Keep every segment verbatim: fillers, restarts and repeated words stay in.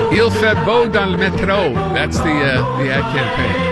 Il fait beau dans le métro. That's the, uh, the ad campaign.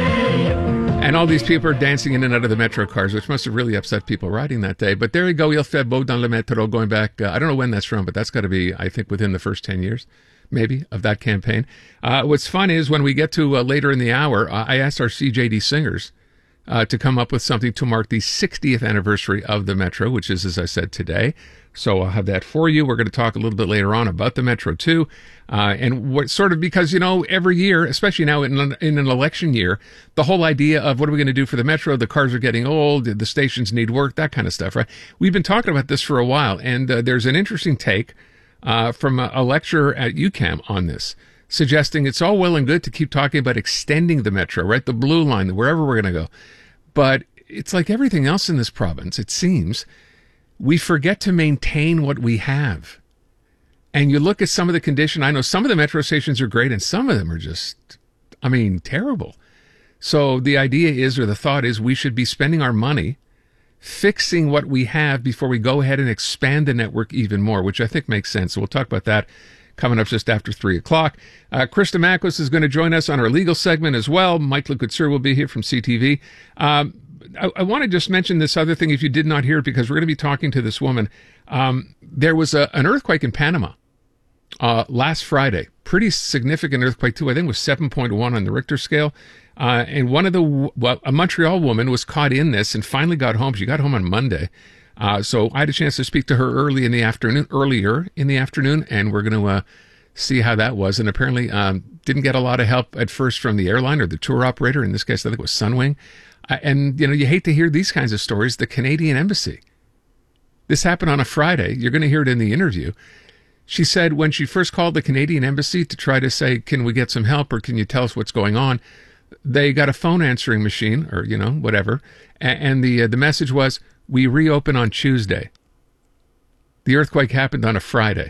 And all these people are dancing in and out of the metro cars, which must have really upset people riding that day. But there you go, Il fait beau dans le métro, going back, uh, I don't know when that's from, but that's got to be, I think, within the first ten years, maybe, of that campaign. Uh, what's fun is when we get to uh, later in the hour, uh, I asked our C J D singers uh, to come up with something to mark the sixtieth anniversary of the metro, which is, as I said, today. So I'll have that for you. We're going to talk a little bit later on about the metro, too. Uh, and what sort of, because, you know, every year, especially now in, in an election year, the whole idea of what are we going to do for the metro? The cars are getting old. The stations need work, that kind of stuff, right? We've been talking about this for a while. And uh, there's an interesting take uh, from a, a lecturer at UQAM on this, suggesting it's all well and good to keep talking about extending the metro, right? The blue line, wherever we're going to go. But it's like everything else in this province, it seems. We forget to maintain what we have. And you look at some of the condition. I know some of the metro stations are great and some of them are just, I mean, terrible. So the idea is, or the thought is, we should be spending our money fixing what we have before we go ahead and expand the network even more, which I think makes sense. So we'll talk about that coming up just after three o'clock. Uh, Krista Makos is going to join us on our legal segment as well. Mike Lecouture will be here from C T V. Um, I, I want to just mention this other thing if you did not hear it, because we're going to be talking to this woman. Um, there was a, an earthquake in Panama uh, last Friday. Pretty significant earthquake, too. I think it was seven point one on the Richter scale. Uh, and one of the, well, a Montreal woman was caught in this and finally got home. She got home on Monday. Uh, so I had a chance to speak to her early in the afternoon, earlier in the afternoon, and we're going to uh, see how that was. And apparently um, didn't get a lot of help at first from the airline or the tour operator. In this case, I think it was Sunwing. Uh, and, you know, you hate to hear these kinds of stories. The Canadian Embassy. This happened on a Friday. You're going to hear it in the interview. She said when she first called the Canadian Embassy to try to say, can we get some help or can you tell us what's going on? They got a phone answering machine or, you know, whatever. And, and the uh, the message was, we reopen on Tuesday. The earthquake happened on a Friday.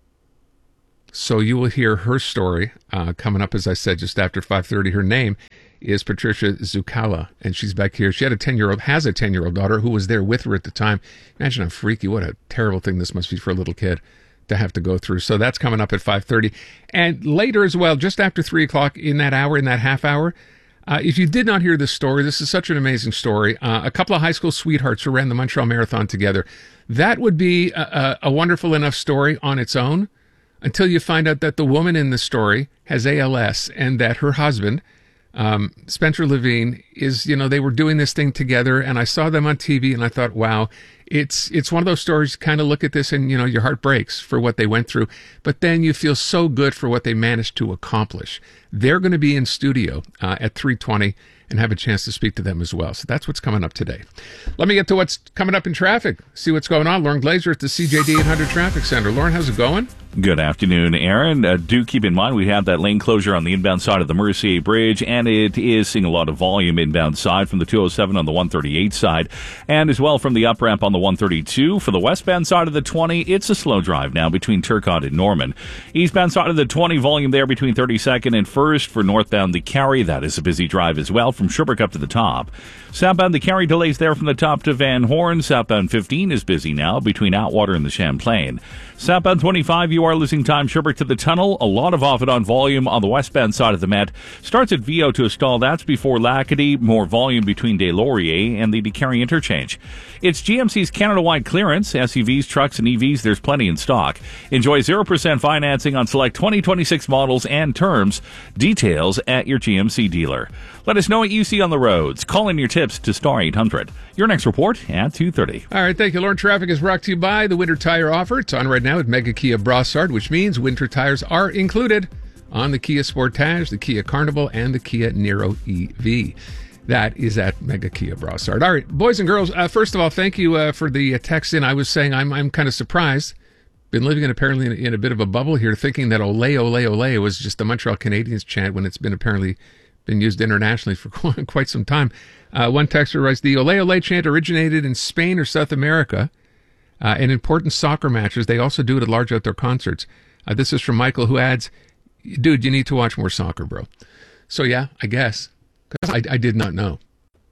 So you will hear her story uh, coming up, as I said, just after five thirty. Her name is Patricia Zucala, and she's back here. She had a ten-year-old, has a ten-year-old daughter who was there with her at the time. Imagine how freaky, what a terrible thing this must be for a little kid to have to go through. So that's coming up at five thirty. And later as well, just after three o'clock, in that hour, in that half hour, uh, if you did not hear this story, this is such an amazing story. Uh, a couple of high school sweethearts who ran the Montreal Marathon together. That would be a, a, a wonderful enough story on its own until you find out that the woman in the story has A L S and that her husband, Um, Spencer Levine, is, you know, they were doing this thing together, and I saw them on T V and I thought, wow, it's it's one of those stories, you kind of look at this and, you know, your heart breaks for what they went through, but then you feel so good for what they managed to accomplish. They're going to be in studio uh, at three twenty and have a chance to speak to them as well. So that's what's coming up today. Let me get to what's coming up in traffic, see what's going on. Lauren Glazer at the C J D eight hundred Traffic Center. Lauren, how's it going? Good afternoon, Aaron. Uh, do keep in mind we have that lane closure on the inbound side of the Mercier Bridge, and it is seeing a lot of volume inbound side from the two oh seven on the one thirty-eight side, and as well from the up ramp on the one thirty-two. For the westbound side of the twenty, it's a slow drive now between Turcotte and Norman. Eastbound side of the twenty, volume there between thirty-second and first. For northbound the Carry, that is a busy drive as well from Sherbrooke up to the top. Southbound the Carry, delays there from the top to Van Horn. Southbound fifteen is busy now between Atwater and the Champlain. Southbound twenty-five, you are losing time Sherbrooke to the tunnel. A lot of off and on volume on the westbound side of the Met. Starts at Viau to a stall. That's before Lacadie. More volume between Des Lauriers and the DeCarry interchange. It's G M C's Canada-wide clearance. S U Vs, trucks, and E Vs, there's plenty in stock. Enjoy zero percent financing on select twenty twenty-six models and terms. Details at your G M C dealer. Let us know what you see on the roads. Call in your tips to Star eight hundred. Your next report at two thirty. All right, thank you, Lauren. Traffic is brought to you by the Winter Tire Offer. It's on right now at Mega Kia Brossard, which means winter tires are included on the Kia Sportage, the Kia Carnival, and the Kia Niro E V. That is at Mega Kia Brossard. All right, boys and girls, uh, first of all, thank you uh, for the uh, text in. I was saying I'm I'm kind of surprised. Been living in apparently in, in a bit of a bubble here, thinking that Ole, Ole, Ole was just the Montreal Canadiens chant when it's been apparently been used internationally for quite some time. Uh, one texter writes, the Ole, Ole chant originated in Spain or South America. Uh, in important soccer matches, they also do it at large outdoor concerts. Uh, this is from Michael, who adds, dude, you need to watch more soccer, bro. So yeah, I guess. Because I, I did not know.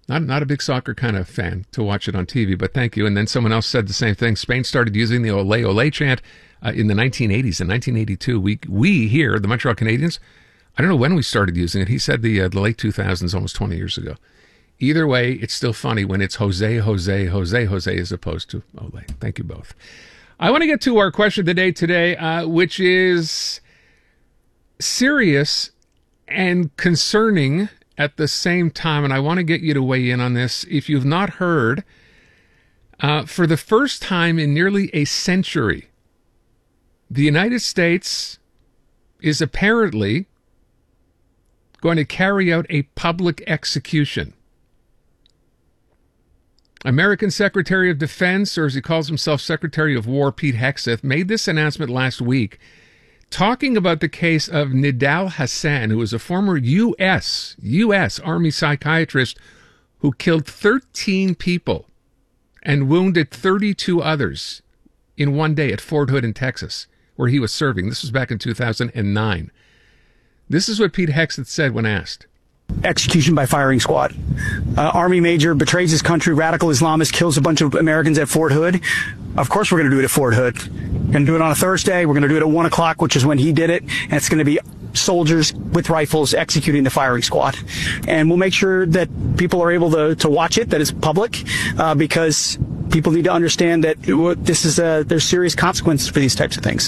Not not a big soccer kind of fan to watch it on T V, but thank you. And then someone else said the same thing. Spain started using the Ole Ole chant uh, in the nineteen eighties. In nineteen eighty-two, we we here, the Montreal Canadiens, I don't know when we started using it. He said the uh, the late two thousands, almost twenty years ago. Either way, it's still funny when it's Jose, Jose, Jose, Jose as opposed to Ole. Thank you both. I want to get to our question of the day today, uh, which is serious and concerning at the same time, and I want to get you to weigh in on this. If you've not heard, uh, for the first time in nearly a century, the United States is apparently going to carry out a public execution. American Secretary of Defense, or as he calls himself, Secretary of War, Pete Hegseth, made this announcement last week, talking about the case of Nidal Hasan, who was a former U S U S Army psychiatrist who killed thirteen people and wounded thirty-two others in one day at Fort Hood in Texas, where he was serving. This was back in two thousand nine. This is what Pete Hegseth said when asked. Execution by firing squad. Uh, Army major betrays his country, radical Islamist kills a bunch of Americans at Fort Hood. Of course we're going to do it at Fort Hood. We're going to do it on a Thursday. We're going to do it at one o'clock, which is when he did it. And it's going to be soldiers with rifles executing the firing squad. And we'll make sure that people are able to, to watch it, that it's public, uh, because people need to understand that it, this is a, there's serious consequences for these types of things.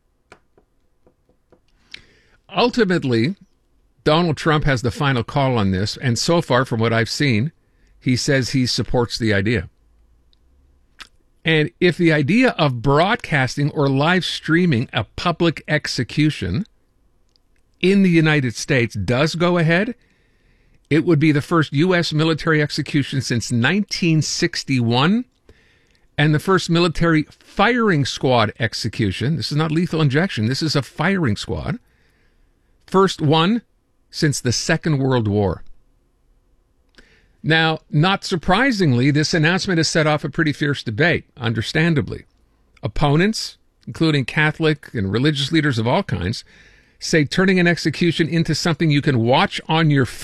Ultimately, Donald Trump has the final call on this, and so far, from what I've seen, he says he supports the idea. And if the idea of broadcasting or live streaming a public execution in the United States does go ahead, it would be the first U S military execution since nineteen sixty-one and the first military firing squad execution. This is not lethal injection. This is a firing squad. First one since the Second World War. Now, not surprisingly, this announcement has set off a pretty fierce debate, understandably. Opponents, including Catholic and religious leaders of all kinds, say turning an execution into something you can watch on your phone